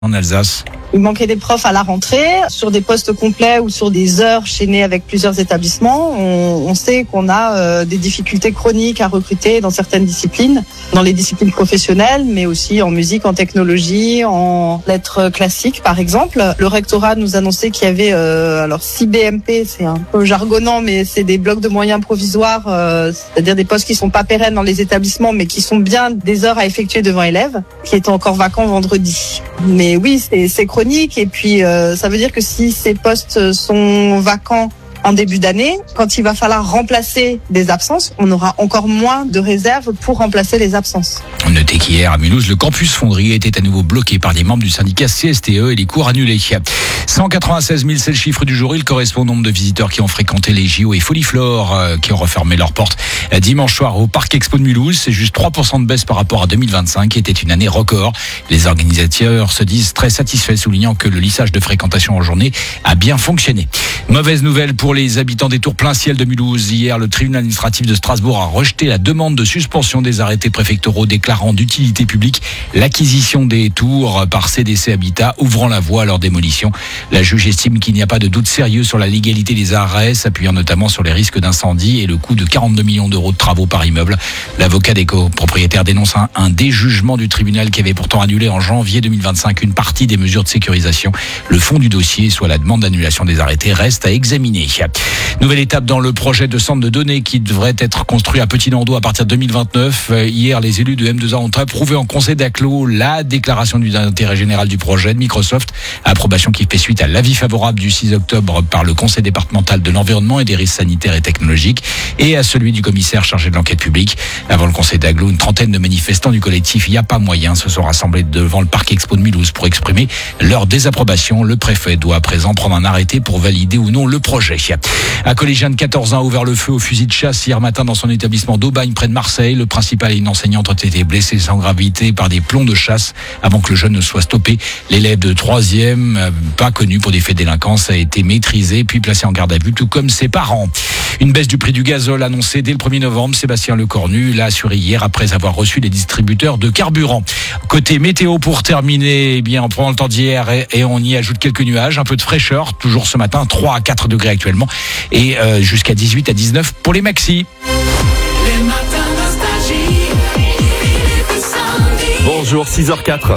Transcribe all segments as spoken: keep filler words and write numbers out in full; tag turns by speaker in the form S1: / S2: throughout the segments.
S1: en Alsace.
S2: Il manquait des profs à la rentrée, sur des postes complets ou sur des heures chaînées avec plusieurs établissements. On, on sait qu'on a euh, des difficultés chroniques à recruter dans certaines disciplines, dans les disciplines professionnelles, mais aussi en musique, en technologie, en lettres classiques par exemple. Le rectorat nous annonçait qu'il y avait euh, alors six B M P, c'est un peu jargonnant, mais c'est des blocs de moyens provisoires, euh, c'est-à-dire des postes qui sont pas pérennes dans les établissements, mais qui sont bien des heures à effectuer devant élèves, qui étaient encore vacants vendredi. Mais oui, c'est, c'est chronique. Et puis, euh, ça veut dire que si ces postes sont vacants en début d'année, quand il va falloir remplacer des absences, on aura encore moins de réserves pour remplacer les absences.
S1: Notez qu'hier à Mulhouse, le campus Fonderie était à nouveau bloqué par des membres du syndicat C S T E et les cours annulés. cent quatre-vingt-seize mille, c'est le chiffre du jour. Il correspond au nombre de visiteurs qui ont fréquenté les J O et Foliflore, euh, qui ont refermé leurs portes dimanche soir au Parc Expo de Mulhouse. C'est juste trois pour cent de baisse par rapport à deux mille vingt-cinq, qui était une année record. Les organisateurs se disent très satisfaits, soulignant que le lissage de fréquentation en journée a bien fonctionné. Mauvaise nouvelle pour les habitants des tours plein ciel de Mulhouse. Hier, le tribunal administratif de Strasbourg a rejeté la demande de suspension des arrêtés préfectoraux déclarant d'utilité publique l'acquisition des tours par C D C Habitat, ouvrant la voie à leur démolition. La juge estime qu'il n'y a pas de doute sérieux sur la légalité des arrêts, s'appuyant notamment sur les risques d'incendie et le coût de quarante-deux millions d'euros de travaux par immeuble. L'avocat des copropriétaires dénonce un, un déjugement du tribunal qui avait pourtant annulé en janvier deux mille vingt-cinq une partie des mesures de sécurisation. Le fond du dossier, soit la demande d'annulation des arrêtés, reste à examiner. Nouvelle étape dans le projet de centre de données qui devrait être construit à Petit-Landau à partir de deux mille vingt-neuf. Hier, les élus de M deux A ont approuvé en conseil d'agglo la déclaration d'intérêt général du projet de Microsoft. Approbation qui fait suite à l'avis favorable du six octobre par le conseil départemental de l'environnement et des risques sanitaires et technologiques et à celui du commissaire chargé de l'enquête publique. Avant le conseil d'agglo, une trentaine de manifestants du collectif Il n'y a pas moyen se sont rassemblés devant le Parc Expo de Mulhouse pour exprimer leur désapprobation. Le préfet doit à présent prendre un arrêté pour valider ou non le projet. Un collégien de quatorze ans a ouvert le feu au fusil de chasse hier matin dans son établissement d'Aubagne près de Marseille. Le principal et une enseignante ont été blessés sans gravité par des plombs de chasse avant que le jeune ne soit stoppé. L'élève de troisième, pas connu pour des faits de délinquance, a été maîtrisé puis placé en garde à vue, tout comme ses parents. Une baisse du prix du gazole annoncée dès le premier novembre. Sébastien Lecornu l'a assuré hier après avoir reçu les distributeurs de carburant. Côté météo pour terminer, eh bien, on prend le temps d'hier et, et on y ajoute quelques nuages, un peu de fraîcheur, toujours ce matin, trois à quatre degrés actuellement et euh, jusqu'à dix-huit à dix-neuf pour les maxis.
S3: Les matins nostalgie.
S4: Bonjour, six heures quatre.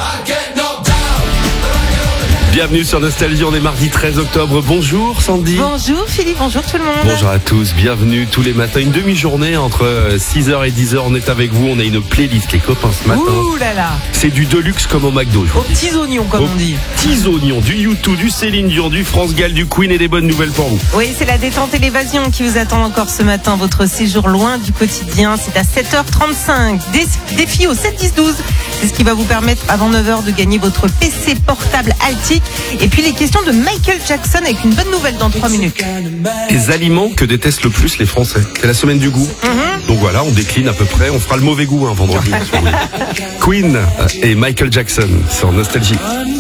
S4: Bienvenue sur Nostalgie, on est mardi treize octobre. Bonjour Sandy.
S5: Bonjour Philippe, bonjour tout le monde.
S4: Bonjour à tous, bienvenue tous les matins. Une demi-journée entre six heures et dix heures, on est avec vous. On a une playlist, les copains, ce matin.
S5: Ouh là là.
S4: C'est du deluxe comme au McDo.
S5: Aux petits oignons, comme
S4: Aux
S5: on dit.
S4: Petits oignons, du U deux, du Céline Dion, du France Gall, du Queen et des bonnes nouvelles pour vous.
S5: Oui, c'est la détente et l'évasion qui vous attend encore ce matin. Votre séjour loin du quotidien, c'est à sept heures trente-cinq. Défi au sept dix douze. C'est ce qui va vous permettre avant neuf heures de gagner votre P C portable Altic. Et puis les questions de Michael Jackson avec une bonne nouvelle dans trois minutes.
S4: Les aliments que détestent le plus les Français. C'est la semaine du goût. Mm-hmm. Donc voilà, on décline à peu près. On fera le mauvais goût hein, vendredi. Queen et Michael Jackson sur Nostalgie.